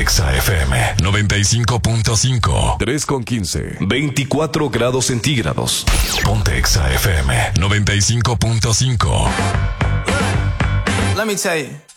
Exa FM 95.5. 3:15. 24 grados centígrados. Ponte Exa FM 95.5. Let me tell you.